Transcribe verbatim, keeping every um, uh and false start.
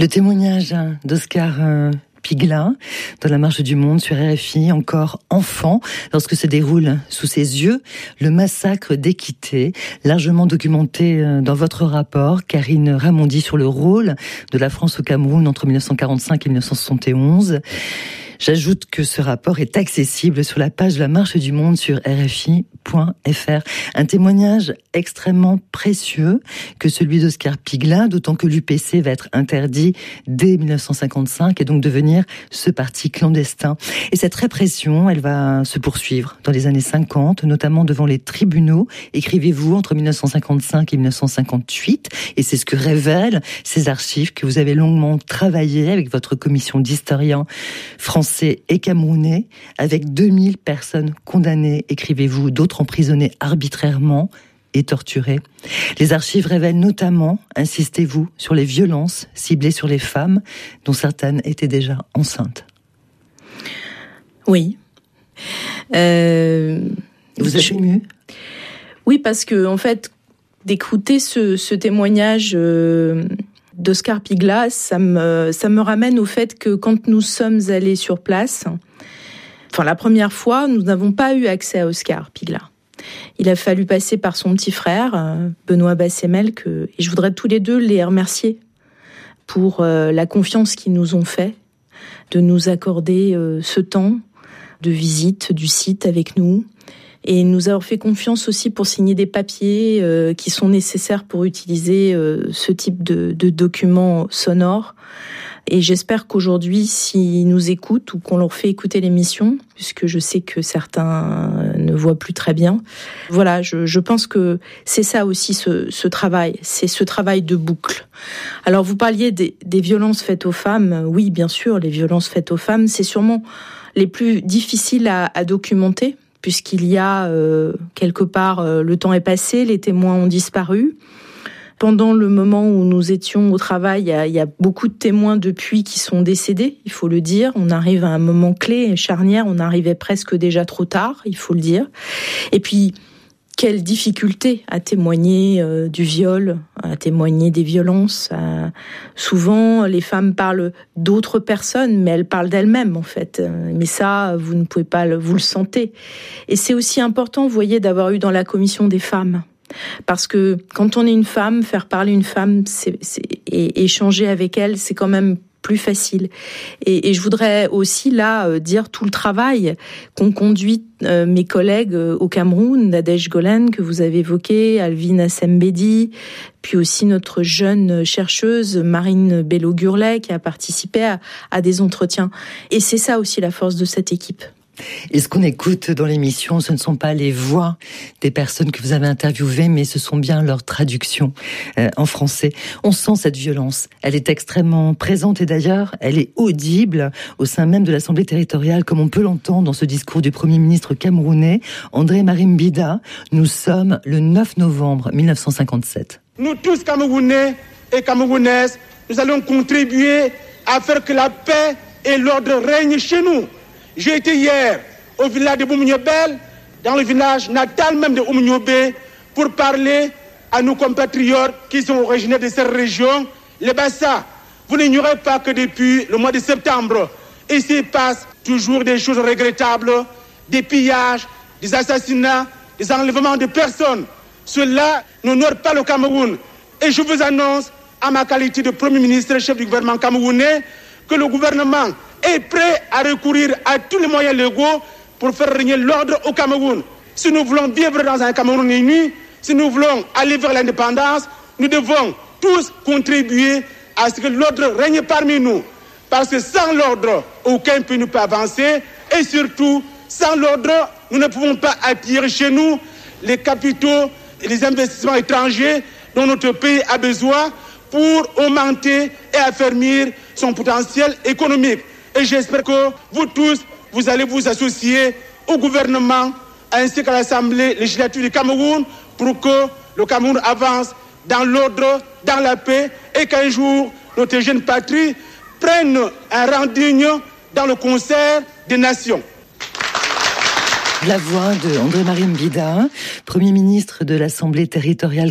Le témoignage d'Oscar euh, Pigla dans la Marche du Monde sur R F I, encore enfant, lorsque se déroule sous ses yeux le massacre d'Équité, largement documenté dans votre rapport, Karine Ramondi, sur le rôle de la France au Cameroun entre dix-neuf cent quarante-cinq et dix-neuf cent soixante et onze. J'ajoute que ce rapport est accessible sur la page de la Marche du Monde sur R F I point F R. Un témoignage extrêmement précieux que celui d'Oscar Pigla, d'autant que l'U P C va être interdit dès dix-neuf cent cinquante-cinq et donc devenir ce parti clandestin. Et cette répression, elle va se poursuivre dans les années cinquante, notamment devant les tribunaux, écrivez-vous, entre dix-neuf cent cinquante-cinq et dix-neuf cent cinquante-huit. Et c'est ce que révèlent ces archives que vous avez longuement travaillé avec votre commission d'historiens français et camerounais, avec deux mille personnes condamnées, écrivez-vous, d'autres emprisonnés arbitrairement et torturés. Les archives révèlent notamment, insistez-vous, sur les violences ciblées sur les femmes, dont certaines étaient déjà enceintes. Oui. Euh, Vous êtes émue ? Oui, parce que, en fait, d'écouter ce, ce témoignage euh, d'Oscar Pigla, ça me, ça me ramène au fait que quand nous sommes allés sur place, enfin, la première fois, nous n'avons pas eu accès à Oscar Pigla. Il a fallu passer par son petit frère, Benoît Bassemel, que, et je voudrais tous les deux les remercier pour euh, la confiance qu'ils nous ont fait, de nous accorder euh, ce temps de visite du site avec nous, et nous avoir fait confiance aussi pour signer des papiers euh, qui sont nécessaires pour utiliser euh, ce type de, de documents sonores. Et j'espère qu'aujourd'hui, s'ils nous écoutent ou qu'on leur fait écouter l'émission, puisque je sais que certains ne voient plus très bien, voilà, je, je pense que c'est ça aussi ce, ce travail, c'est ce travail de boucle. Alors vous parliez des, des violences faites aux femmes, oui bien sûr, les violences faites aux femmes, c'est sûrement les plus difficiles à, à documenter, puisqu'il y a euh, quelque part, euh, le temps est passé, les témoins ont disparu. Pendant le moment où nous étions au travail, il y a, il y a beaucoup de témoins depuis qui sont décédés, il faut le dire. On arrive à un moment clé, charnière, on arrivait presque déjà trop tard, il faut le dire. Et puis, quelle difficulté à témoigner euh, du viol, à témoigner des violences. À... Souvent, les femmes parlent d'autres personnes, mais elles parlent d'elles-mêmes, en fait. Mais ça, vous ne pouvez pas, le... vous le sentez. Et c'est aussi important, vous voyez, d'avoir eu dans la commission des femmes. Parce que quand on est une femme, faire parler une femme c'est, c'est, et échanger avec elle, c'est quand même plus facile. Et, et je voudrais aussi là euh, dire tout le travail qu'ont conduit euh, mes collègues euh, au Cameroun, Nadège Golen que vous avez évoqué, Alvin Assembedi, puis aussi notre jeune chercheuse Marine Bello-Gurlet qui a participé à, à des entretiens. Et c'est ça aussi la force de cette équipe. Et ce qu'on écoute dans l'émission, ce ne sont pas les voix des personnes que vous avez interviewées, mais ce sont bien leurs traductions euh, en français. On sent cette violence. Elle est extrêmement présente et d'ailleurs, elle est audible au sein même de l'Assemblée territoriale, comme on peut l'entendre dans ce discours du Premier ministre camerounais, André Marimbida. Nous sommes le neuf novembre mille neuf cent cinquante-sept. Nous tous, Camerounais et Camerounaises, nous allons contribuer à faire que la paix et l'ordre règnent chez nous. J'ai été hier au village de Boumougnobel, dans le village natal même de Oumougnobé, pour parler à nos compatriotes qui sont originaires de cette région, les Bassa. Vous n'ignorez pas que depuis le mois de septembre, ici il passe toujours des choses regrettables, des pillages, des assassinats, des enlèvements de personnes. Cela n'honore pas le Cameroun. Et je vous annonce, à ma qualité de Premier ministre, chef du gouvernement camerounais, que le gouvernement est prêt à recourir à tous les moyens légaux pour faire régner l'ordre au Cameroun. Si nous voulons vivre dans un Cameroun uni, si nous voulons aller vers l'indépendance, nous devons tous contribuer à ce que l'ordre règne parmi nous. Parce que sans l'ordre, aucun pays ne peut avancer. Et surtout, sans l'ordre, nous ne pouvons pas attirer chez nous les capitaux et les investissements étrangers dont notre pays a besoin pour augmenter et affermir son potentiel économique. Et j'espère que vous tous, vous allez vous associer au gouvernement ainsi qu'à l'Assemblée législative du Cameroun pour que le Cameroun avance dans l'ordre, dans la paix et qu'un jour, notre jeune patrie prenne un rang digne dans le concert des nations. La voix de André Marimbida, Premier ministre de l'Assemblée territoriale